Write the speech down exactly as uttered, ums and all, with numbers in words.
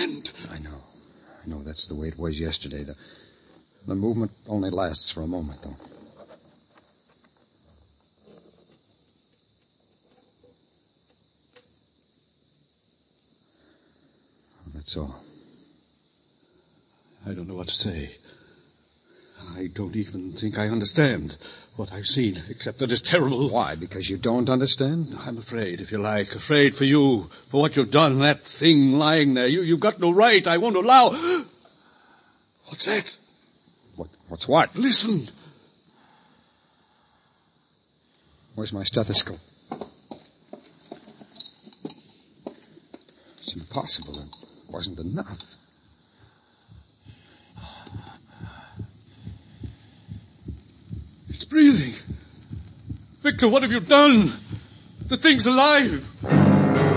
understand. I know. I know that's the way it was yesterday. The, the movement only lasts for a moment, though. That's all. I don't know what to say. I don't even think I understand what I've seen, except that it's terrible. Why? Because you don't understand? I'm afraid, if you like. Afraid for you, for what you've done. That thing lying there. You, you've got no right. I won't allow... What's that? What? What's what? Listen. Where's my stethoscope? It's impossible. It wasn't enough. It's breathing. Victor, what have you done? The thing's alive.